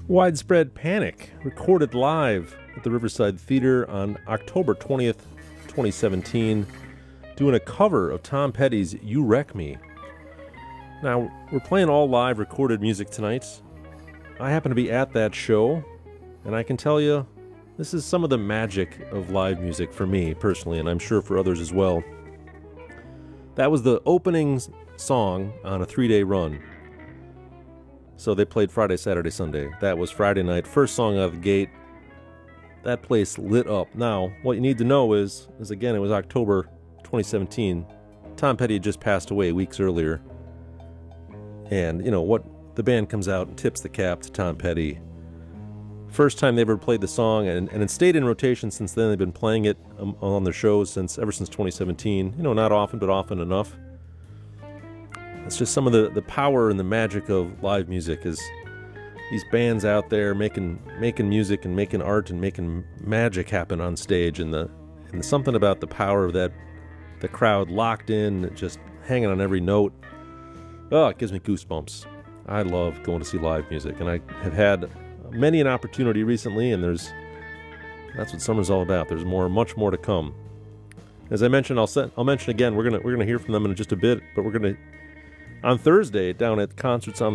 Widespread Panic, recorded live at the Riverside Theater on October 20th, 2017, doing a cover of Tom Petty's You Wreck Me. Now, we're playing all live recorded music tonight. I happen to be at that show, and I can tell you, this is some of the magic of live music for me personally, and I'm sure for others as well. That was the opening song on a 3-day run. So they played Friday, Saturday, Sunday. That was Friday night, first song out of the gate. That place lit up. Now, what you need to know is again, it was October 2017. Tom Petty had just passed away weeks earlier. And, you know, what the band comes out and tips the cap to Tom Petty. First time they ever played the song, and it stayed in rotation since then. They've been playing it on their shows ever since 2017. You know, not often, but often enough. It's just some of the power and the magic of live music is these bands out there making music and making art and making magic happen on stage, and something about the power of that, the crowd locked in, just hanging on every note. Oh, it gives me goosebumps. I love going to see live music, and I have had many an opportunity recently, and that's what summer's all about. There's much more to come. As I mentioned, I'll mention again, we're gonna hear from them in just a bit, but we're gonna on Thursday down at Concerts on